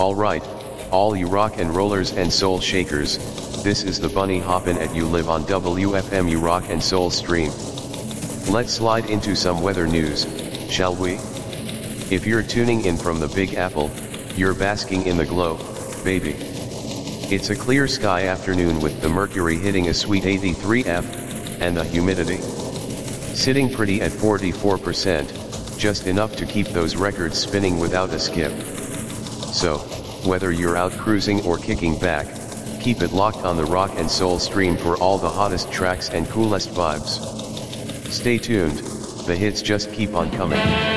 Alright, all you rock and rollers and soul shakers, this is the Bunny Hoppin' at You Live on WFMU Rock and Soul Stream. Let's slide into some weather news, shall we? If you're tuning in from the Big Apple, you're basking in the glow, baby. It's a clear sky afternoon with the mercury hitting a sweet 83°F, and the humidity sitting pretty at 44%, just enough to keep those records spinning without a skip. So, whether you're out cruising or kicking back, keep it locked on the Rock and Soul Stream for all the hottest tracks and coolest vibes. Stay tuned, the hits just keep on coming.